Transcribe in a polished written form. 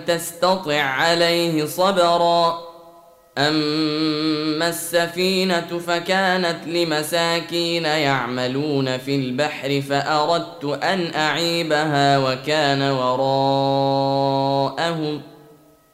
تستطع عليه صبرا. أما السفينة فكانت لمساكين يعملون في البحر فأردت أن أعيبها وكان وراءهم